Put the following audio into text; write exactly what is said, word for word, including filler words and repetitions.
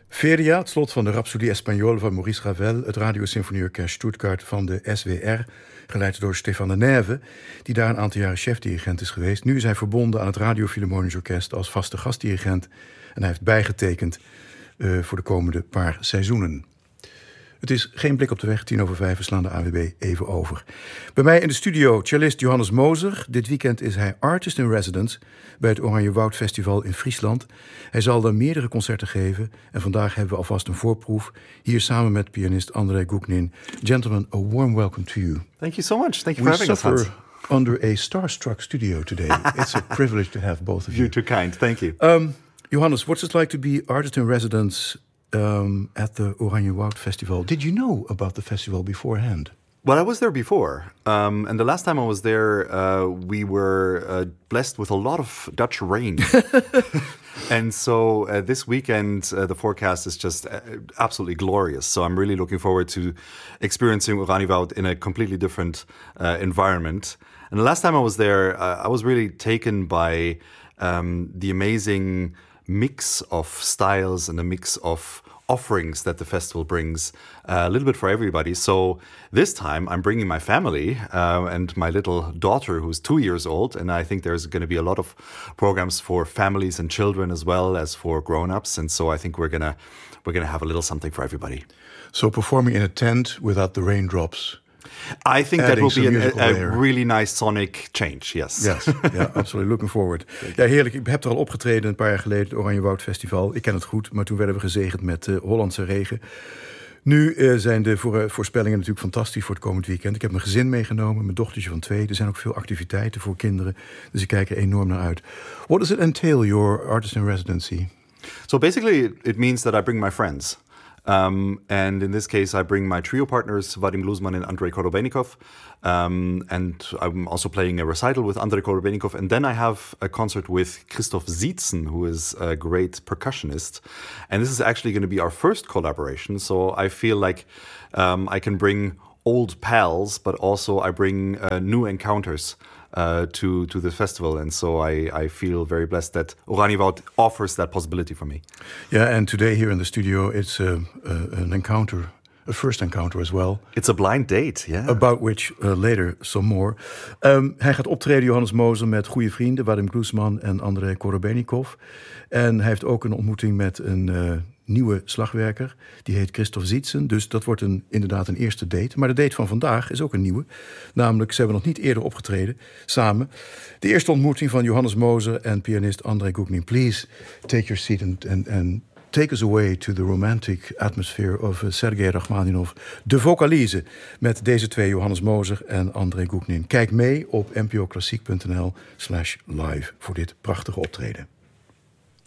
Feria, het slot van de Rhapsodie Espagnole van Maurice Ravel, het Radiosymfonieorkest Stuttgart van de S W R, geleid door Stefan de Neve, die daar een aantal jaren chefdirigent is geweest. Nu is hij verbonden aan het Radio Philharmonisch Orkest als vaste gastdirigent en hij heeft bijgetekend uh, voor de komende paar seizoenen. Het is geen blik op de weg, tien over vijf, we slaan de A W B even over. Bij mij in de studio cellist Johannes Moser. Dit weekend is hij artist in residence bij het Oranje Woud Festival in Friesland. Hij zal dan meerdere concerten geven en vandaag hebben we alvast een voorproef. Hier samen met pianist André Gouknin. Gentlemen, a warm welcome to you. Thank you so much. Thank you for we having us, Hans. Under a starstruck studio today. It's a privilege to have both of you. You're too kind. Thank you. Um, Johannes, what's it like to be artist in residence Um, at the Oranje Woud Festival? Did you know about the festival beforehand? Well, I was there before. Um, and the last time I was there, uh, we were uh, blessed with a lot of Dutch rain. And so uh, this weekend, uh, the forecast is just uh, absolutely glorious. So I'm really looking forward to experiencing Oranje Woud in a completely different uh, environment. And the last time I was there, uh, I was really taken by um, the amazing mix of styles and a mix of offerings that the festival brings, uh, a little bit for everybody. So this time I'm bringing my family uh, and my little daughter who's two years old, and I think there's going to be a lot of programs for families and children as well as for grown-ups, and so I think we're gonna we're gonna have a little something for everybody. So performing in a tent without the raindrops. I think that will be a, a really nice sonic change, yes. Yes, ja, absoluut. Looking forward. Ja, heerlijk. Ik heb er al opgetreden een paar jaar geleden, het Oranje Woud Festival. Ik ken het goed, maar toen werden we gezegend met uh, Hollandse regen. Nu uh, zijn de voor, voorspellingen natuurlijk fantastisch voor het komend weekend. Ik heb mijn gezin meegenomen, mijn dochtertje van twee. Er zijn ook veel activiteiten voor kinderen, dus ik kijk er enorm naar uit. What does it entail, your artist in residency? So basically it means that I bring my friends. Um, and in this case, I bring my trio partners, Vadim Gluzman and Andrei Korobenikov. Um, and I'm also playing a recital with Andrei Korobenikov. And then I have a concert with Christoph Sietzen, who is a great percussionist. And this is actually going to be our first collaboration. So I feel like um, I can bring old pals, but also I bring uh, new encounters Uh, to to the festival, and so I, I feel very blessed that Oranje Woud offers that possibility for me. Yeah, and today here in the studio, it's uh, uh, an encounter, a first encounter as well. It's a blind date, yeah. About which uh, later some more. Um, hij gaat optreden, Johannes Moser, met goede vrienden, Vadim Gluzman en Andrei Korobenikov. En hij heeft ook een ontmoeting met een uh, nieuwe slagwerker. Die heet Christoph Sietzen. Dus dat wordt een, inderdaad een eerste date. Maar de date van vandaag is ook een nieuwe. Namelijk, ze hebben nog niet eerder opgetreden samen. De eerste ontmoeting van Johannes Moser en pianist André Gouknin. Please take your seat and, and, and take us away to the romantic atmosphere of uh, Sergei Rachmaninov. De vocalise met deze twee, Johannes Moser en André Gouknin. Kijk mee op n p o klassiek punt n l slash live voor dit prachtige optreden.